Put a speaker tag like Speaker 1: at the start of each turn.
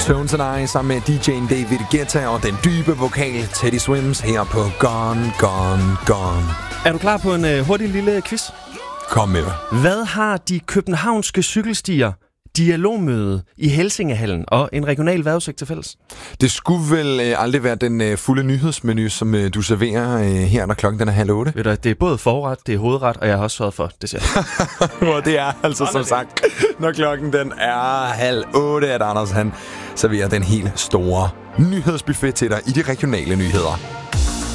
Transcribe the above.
Speaker 1: Tones and I sammen med DJ'en David Guetta og den dybe vokal Teddy Swims her på Gone, Gone, Gone.
Speaker 2: Er du klar på en hurtig lille quiz?
Speaker 1: Kom med.
Speaker 2: Hvad har de københavnske cykelstier, dialogmøde i Helsingehallen og en regional vejrudsigt til fælles?
Speaker 1: Det skulle vel aldrig være den fulde nyhedsmenu, som du serverer her, når klokken den er 7:30.
Speaker 2: Ved du, det er både forret, det er hovedret, og jeg har også sørget for dessert.
Speaker 1: Og det er altså som sagt, når klokken den er 7:30, at Anders han serverer den helt store nyhedsbuffet til dig i de regionale nyheder.